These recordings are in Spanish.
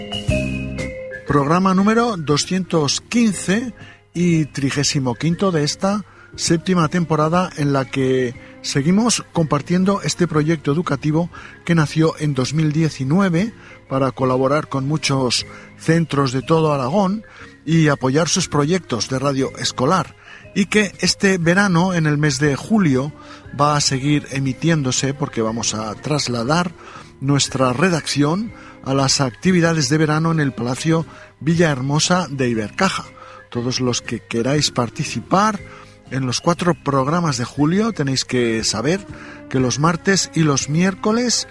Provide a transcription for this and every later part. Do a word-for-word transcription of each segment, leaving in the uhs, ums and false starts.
Programa número doscientos quince y trigésimo quinto de esta séptima temporada, en la que seguimos compartiendo este proyecto educativo que nació en dos mil diecinueve para colaborar con muchos centros de todo Aragón y apoyar sus proyectos de radio escolar, y que este verano, en el mes de julio, va a seguir emitiéndose porque vamos a trasladar nuestra redacción a las actividades de verano en el Palacio Villahermosa de Ibercaja. Todos los que queráis participar en los cuatro programas de julio tenéis que saber que los martes y los miércoles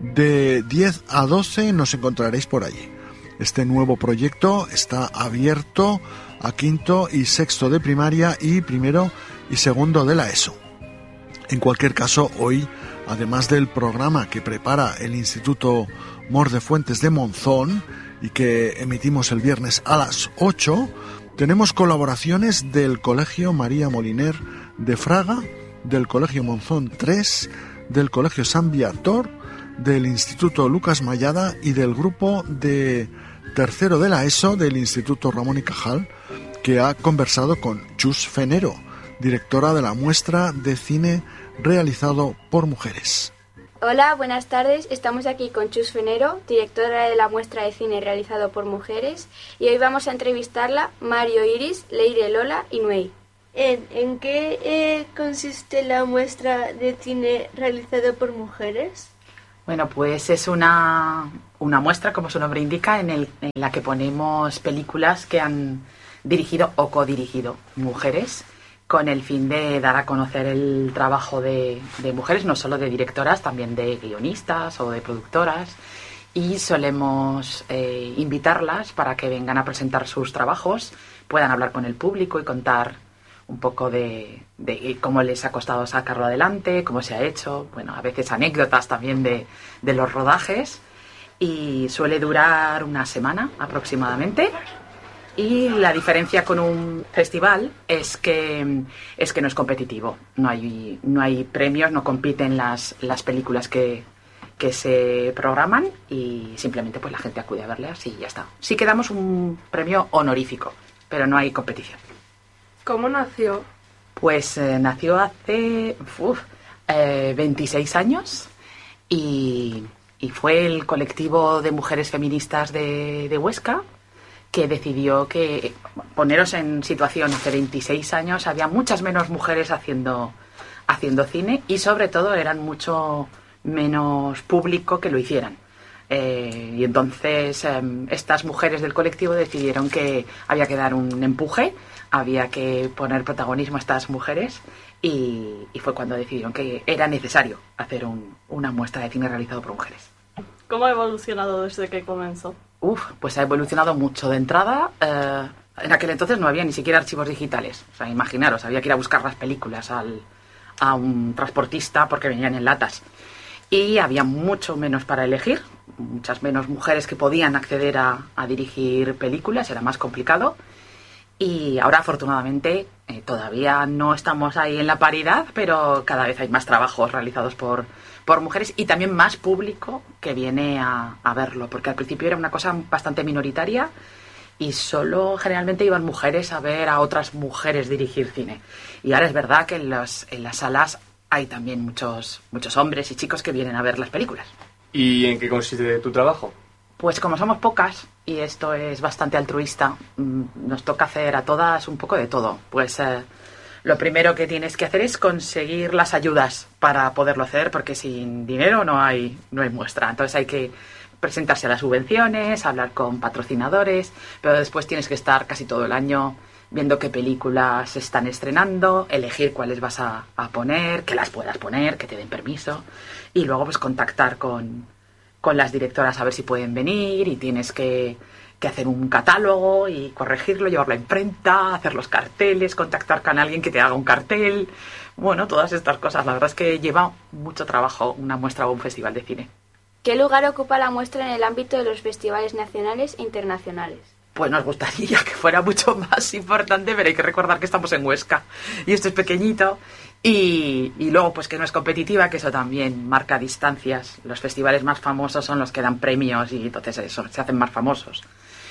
de diez a doce nos encontraréis por allí. Este nuevo proyecto está abierto a quinto y sexto de primaria y primero y segundo de la ESO. En cualquier caso, hoy, además del programa que prepara el Instituto Mor de Fuentes de Monzón y que emitimos el viernes a las ocho, tenemos colaboraciones del Colegio María Moliner de Fraga, del Colegio Monzón tres, del Colegio San Viator, del Instituto Lucas Mayada y del grupo de tercero de la ESO del Instituto Ramón y Cajal, que ha conversado con Chus Fenero, directora de la muestra de cine realizado por mujeres. Hola, buenas tardes. Estamos aquí con Chus Fenero, directora de la muestra de cine realizado por mujeres, y hoy vamos a entrevistarla Mario, Iris, Leire, Lola y Nuey. ¿En, en qué eh, consiste la muestra de cine realizado por mujeres? Bueno, pues es una, una muestra, como su nombre indica, en, el, en la que ponemos películas que han dirigido o codirigido mujeres, con el fin de dar a conocer el trabajo de, de mujeres, no solo de directoras, también de guionistas o de productoras, y solemos eh, invitarlas para que vengan a presentar sus trabajos, puedan hablar con el público y contar un poco de, de cómo les ha costado sacarlo adelante, cómo se ha hecho, bueno, a veces anécdotas también de, de los rodajes, y suele durar una semana aproximadamente. Y la diferencia con un festival es que es que no es competitivo, no hay no hay premios, no compiten las las películas que, que se programan, y simplemente pues la gente acude a verlas y ya está. Sí que damos un premio honorífico, pero no hay competición. ¿Cómo nació? Pues eh, nació hace uf, eh, veintiséis años y, y fue el colectivo de mujeres feministas de, de Huesca que decidió que, poneros en situación, hace veintiséis años había muchas menos mujeres haciendo, haciendo cine, y sobre todo eran mucho menos público que lo hicieran. Eh, y entonces eh, estas mujeres del colectivo decidieron que había que dar un empuje, había que poner protagonismo a estas mujeres, y, y fue cuando decidieron que era necesario hacer un, una muestra de cine realizado por mujeres. ¿Cómo ha evolucionado desde que comenzó? Uf, pues ha evolucionado mucho. De entrada, eh, en aquel entonces no había ni siquiera archivos digitales. O sea, imaginaros, había que ir a buscar las películas al, a un transportista porque venían en latas. Y había mucho menos para elegir, muchas menos mujeres que podían acceder a, a dirigir películas, era más complicado. Y ahora, afortunadamente, eh, todavía no estamos ahí en la paridad, pero cada vez hay más trabajos realizados por, por mujeres, y también más público que viene a, a verlo, porque al principio era una cosa bastante minoritaria y solo generalmente iban mujeres a ver a otras mujeres dirigir cine. Y ahora es verdad que en, los, en las salas hay también muchos, muchos hombres y chicos que vienen a ver las películas. ¿Y en qué consiste tu trabajo? Pues como somos pocas, y esto es bastante altruista, nos toca hacer a todas un poco de todo. Pues eh, lo primero que tienes que hacer es conseguir las ayudas para poderlo hacer, porque sin dinero no hay, no hay muestra. Entonces hay que presentarse a las subvenciones, hablar con patrocinadores, pero después tienes que estar casi todo el año viendo qué películas se están estrenando, elegir cuáles vas a, a poner, que las puedas poner, que te den permiso, y luego pues contactar con... con las directoras a ver si pueden venir, y tienes que, que hacer un catálogo y corregirlo, llevarlo a imprenta, hacer los carteles, contactar con alguien que te haga un cartel. Bueno, todas estas cosas. La verdad es que lleva mucho trabajo una muestra o un festival de cine. ¿Qué lugar ocupa la muestra en el ámbito de los festivales nacionales e internacionales? pues nos gustaría que fuera mucho más importante, pero hay que recordar que estamos en Huesca y esto es pequeñito. Y, y luego, pues que no es competitiva, que eso también marca distancias. Los festivales más famosos son los que dan premios y entonces eso, se hacen más famosos.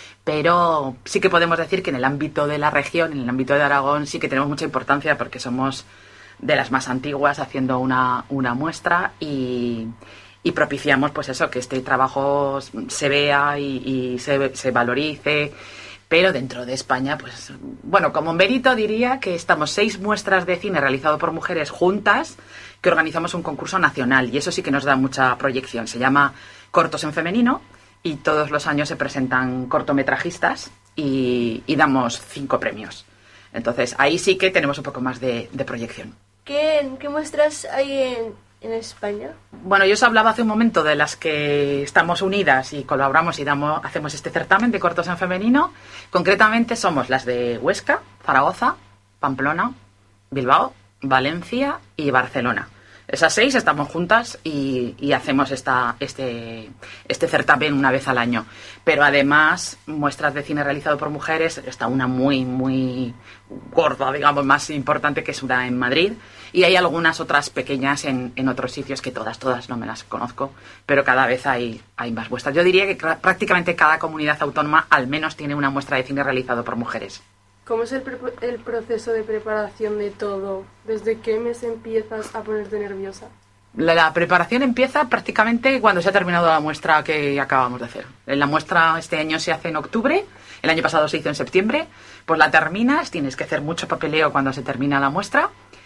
Pero sí que podemos decir que en el ámbito de la región, en el ámbito de Aragón, sí que tenemos mucha importancia porque somos de las más antiguas haciendo una, una muestra y... y propiciamos pues eso, que este trabajo se vea y, y se, se valorice, pero dentro de España, pues bueno, como mérito diría que estamos seis muestras de cine realizado por mujeres juntas, que organizamos un concurso nacional y eso sí que nos da mucha proyección. Se llama Cortos en Femenino y todos los años se presentan cortometrajistas y, y damos cinco premios. Entonces ahí sí que tenemos un poco más de, de proyección. ¿Qué, ¿Qué muestras hay en...? ¿En España? Bueno, yo os hablaba hace un momento de las que estamos unidas y colaboramos y damos, hacemos este certamen de cortos en femenino. Concretamente somos las de Huesca, Zaragoza, Pamplona, Bilbao, Valencia y Barcelona. Esas seis estamos juntas y, y hacemos esta, este, este certamen una vez al año. Pero además, muestras de cine realizado por mujeres, está una muy, muy gorda, digamos, más importante, que es una en Madrid. Y hay algunas otras pequeñas en, en otros sitios que todas, todas no me las conozco, pero cada vez hay, hay más muestras. Yo diría que prácticamente cada comunidad autónoma al menos tiene una muestra de cine realizado por mujeres. ¿Cómo es el, pre- el proceso de preparación de todo? ¿Desde qué mes empiezas a ponerte nerviosa? La, la preparación empieza prácticamente cuando se ha terminado la muestra que acabamos de hacer. La muestra este año se hace en octubre, el año pasado se hizo en septiembre, pues la terminas, tienes que hacer mucho papeleo cuando se termina la muestra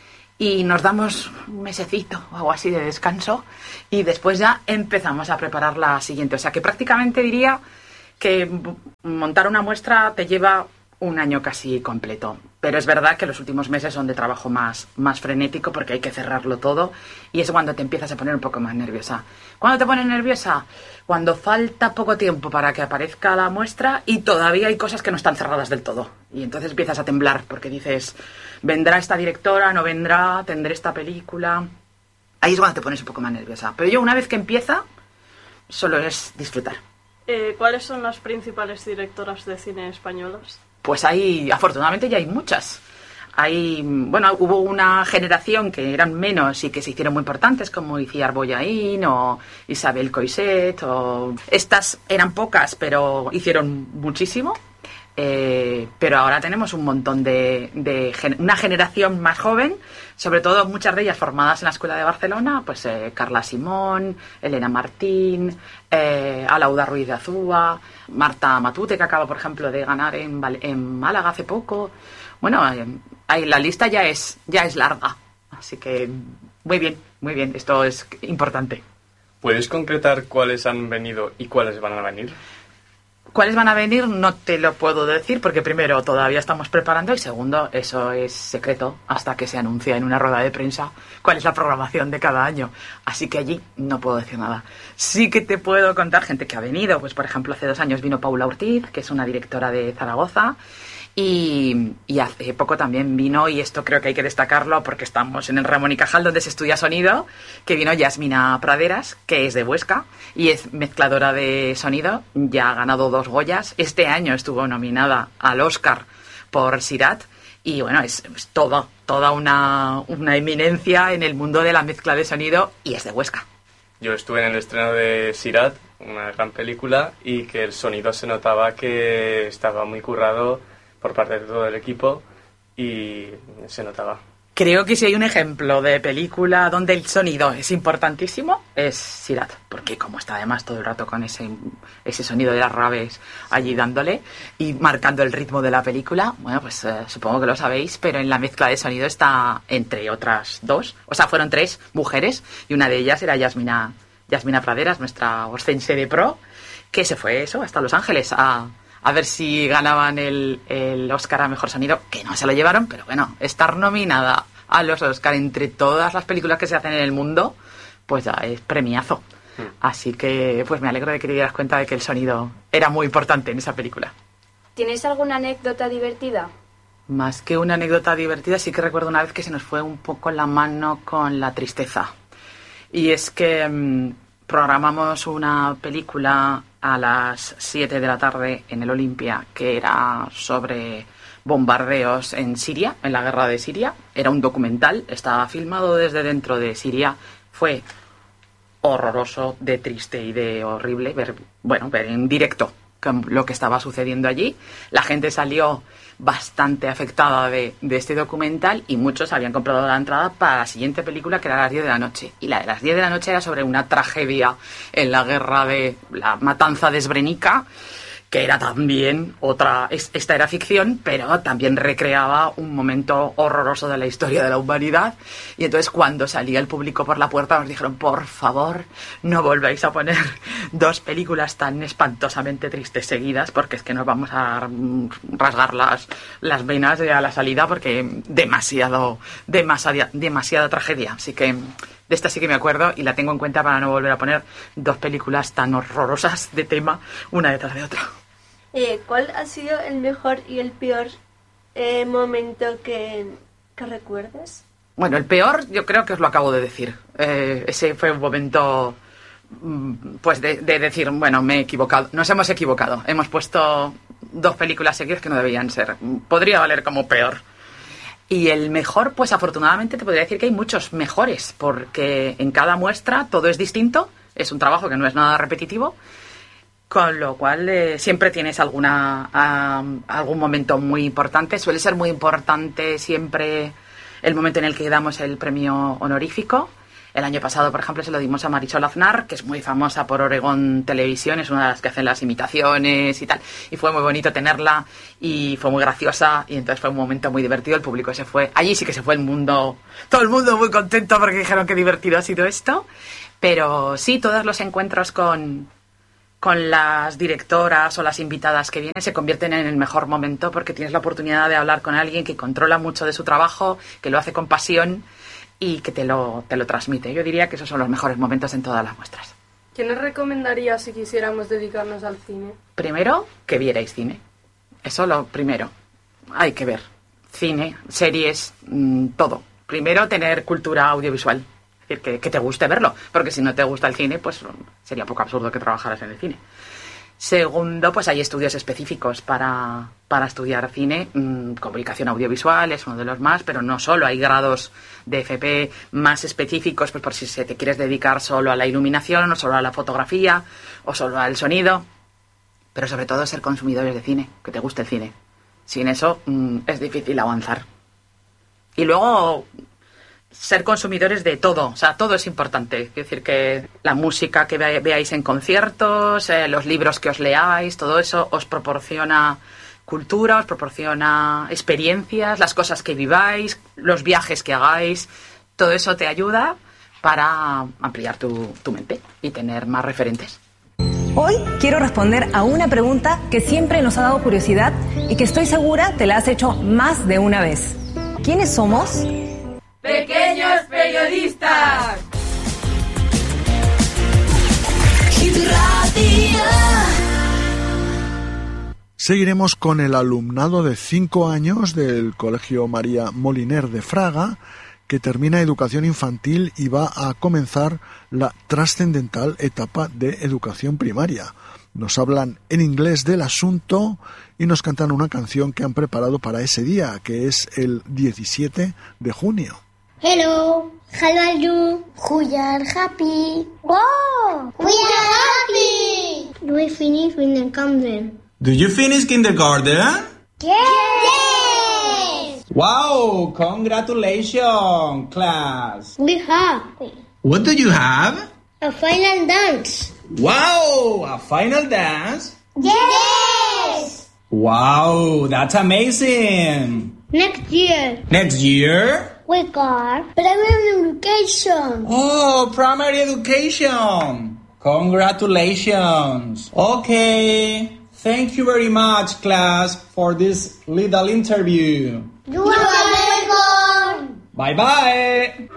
y nos damos un mesecito o algo así de descanso y después ya empezamos a preparar la siguiente. O sea que prácticamente diría que montar una muestra te lleva un año casi completo. Pero es verdad que los últimos meses son de trabajo más, más frenético porque hay que cerrarlo todo y es cuando te empiezas a poner un poco más nerviosa. ¿Cuándo te pones nerviosa? Cuando falta poco tiempo para que aparezca la muestra y todavía hay cosas que no están cerradas del todo. Y entonces empiezas a temblar porque dices, ¿vendrá esta directora? ¿No vendrá? ¿Tendré esta película? Ahí es cuando te pones un poco más nerviosa. Pero yo una vez que empieza, solo es disfrutar. Eh, ¿Cuáles son las principales directoras de cine españolas? Pues hay, afortunadamente ya hay muchas. Hay, bueno, hubo una generación que eran menos y que se hicieron muy importantes, como Iciar Bollaín o Isabel Coixet. O... Estas eran pocas, pero hicieron muchísimo. Eh, pero ahora tenemos un montón de, de gen- una generación más joven, sobre todo muchas de ellas formadas en la Escuela de Barcelona, pues eh, Carla Simón, Elena Martín, eh, Alauda Ruiz de Azúa, Marta Matute, que acaba, por ejemplo, de ganar en, Val- en Málaga hace poco. Bueno, eh, ahí la lista ya es, ya es larga, así que muy bien, muy bien, esto es importante. ¿Puedes concretar cuáles han venido y cuáles van a venir? ¿Cuáles van a venir? No te lo puedo decir porque primero todavía estamos preparando y segundo, eso es secreto hasta que se anuncia en una rueda de prensa cuál es la programación de cada año. Así que allí no puedo decir nada. Sí que te puedo contar gente que ha venido. Pues por ejemplo, hace dos años vino Paula Ortiz, que es una directora de Zaragoza. Y, y hace poco también vino, y esto creo que hay que destacarlo porque estamos en el Ramón y Cajal donde se estudia sonido, que vino Yasmina Praderas, que es de Huesca y es mezcladora de sonido, ya ha ganado dos Goyas, este año estuvo nominada al Oscar por Sirat y bueno, es, es todo, toda una, una eminencia en el mundo de la mezcla de sonido y es de Huesca. Yo estuve en el estreno de Sirat, una gran película, y que el sonido se notaba que estaba muy currado por parte de todo el equipo y se notaba. Creo que si hay un ejemplo de película donde el sonido es importantísimo, es Sirat, porque como está además todo el rato con ese, ese sonido de las raves allí dándole y marcando el ritmo de la película, bueno, pues eh, supongo que lo sabéis, pero en la mezcla de sonido está entre otras dos, o sea, fueron tres mujeres y una de ellas era Yasmina, Yasmina Praderas, nuestra oscense de pro, que se fue eso hasta Los Ángeles a... a ver si ganaban el, el Oscar a Mejor Sonido, que no se lo llevaron, pero bueno, estar nominada a los Oscar entre todas las películas que se hacen en el mundo, pues ya es premiazo. Mm. Así que pues me alegro de que te dieras cuenta de que el sonido era muy importante en esa película. ¿Tienes alguna anécdota divertida? Más que una anécdota divertida, sí que recuerdo una vez que se nos fue un poco la mano con la tristeza. Y es que mmm, programamos una película a las siete de la tarde en el Olimpia, que era sobre bombardeos en Siria, en la guerra de Siria. Era un documental, estaba filmado desde dentro de Siria. Fue horroroso, de triste y de horrible ver, bueno, ver en directo lo que estaba sucediendo allí. La gente salió bastante afectada de, de este documental y muchos habían comprado la entrada para la siguiente película, que era a las diez de la noche. Y la de las diez de la noche era sobre una tragedia en la guerra de la matanza de Srebrenica, que era también otra... Esta era ficción, pero también recreaba un momento horroroso de la historia de la humanidad. Y entonces, cuando salía el público por la puerta, nos dijeron, por favor, no volváis a poner dos películas tan espantosamente tristes seguidas, porque es que nos vamos a rasgar las, las venas a la salida, porque demasiado, demasiada, demasiada tragedia. Así que de esta sí que me acuerdo y la tengo en cuenta para no volver a poner dos películas tan horrorosas de tema una detrás de otra. Eh, ¿Cuál ha sido el mejor y el peor eh, momento que, que recuerdes? Bueno, el peor yo creo que os lo acabo de decir. Eh, ese fue un momento, pues, de, de decir, bueno, me he equivocado. Nos hemos equivocado. Hemos puesto dos películas seguidas que no debían ser. Podría valer como peor. Y el mejor, pues afortunadamente te podría decir que hay muchos mejores, porque en cada muestra todo es distinto. Es un trabajo que no es nada repetitivo. Con lo cual eh, siempre tienes alguna uh, algún momento muy importante. Suele ser muy importante siempre el momento en el que damos el premio honorífico. El año pasado, por ejemplo, se lo dimos a Marisol Aznar, que es muy famosa por Oregón Televisión, es una de las que hacen las imitaciones y tal. Y fue muy bonito tenerla y fue muy graciosa y entonces fue un momento muy divertido. El público se fue. Allí sí que se fue el mundo, todo el mundo muy contento porque dijeron qué divertido ha sido esto. Pero sí, todos los encuentros con... con las directoras o las invitadas que vienen se convierten en el mejor momento porque tienes la oportunidad de hablar con alguien que controla mucho de su trabajo, que lo hace con pasión y que te lo, te lo transmite. Yo diría que esos son los mejores momentos en todas las muestras. ¿Qué nos recomendaría si quisiéramos dedicarnos al cine? Primero, que vierais cine. Eso lo primero. Hay que ver cine, series, mmm, todo. Primero, tener cultura audiovisual. Es decir, que, que te guste verlo, porque si no te gusta el cine, pues sería poco absurdo que trabajaras en el cine. Segundo, pues hay estudios específicos para, para estudiar cine. Mmm, comunicación audiovisual es uno de los más, pero no solo. Hay grados de F P más específicos, pues por si se te quieres dedicar solo a la iluminación, o solo a la fotografía, o solo al sonido. Pero sobre todo ser consumidores de cine, que te guste el cine. Sin eso mmm, es difícil avanzar. Y luego... ser consumidores de todo, o sea, todo es importante. Es decir, que la música que ve, veáis en conciertos, eh, los libros que os leáis, todo eso os proporciona cultura, os proporciona experiencias, las cosas que viváis, los viajes que hagáis, todo eso te ayuda para ampliar tu, tu mente y tener más referentes. Hoy quiero responder a una pregunta que siempre nos ha dado curiosidad y que estoy segura te la has hecho más de una vez. ¿Quiénes somos? ¡Pequeños periodistas! Seguiremos con el alumnado de cinco años del Colegio María Moliner de Fraga, que termina educación infantil y va a comenzar la trascendental etapa de educación primaria. Nos hablan en inglés del asunto y nos cantan una canción que han preparado para ese día, que es el diecisiete de junio. Hello, how are you? We are happy. Wow, we are happy. We finish kindergarten. Do you finish kindergarten? Yes. Wow, congratulations, class. We have. What do you have? A final dance. Wow, a final dance? Yes. Wow, that's amazing. Next year. Next year? We got primary education. Oh, primary education. Congratulations. Okay. Thank you very much, class, for this little interview. You are welcome. Bye-bye.